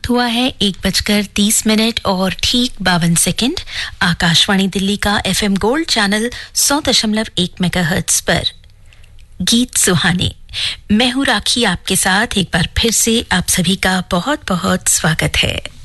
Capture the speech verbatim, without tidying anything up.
वक्त हुआ है एक बजकर तीस मिनट और ठीक बावन सेकंड। आकाशवाणी दिल्ली का एफएम गोल्ड चैनल सौ दशमलव एक मेगाहर्ट्ज पर गीत सुहाने। मैं हूं राखी, आपके साथ एक बार फिर से आप सभी का बहुत बहुत स्वागत है।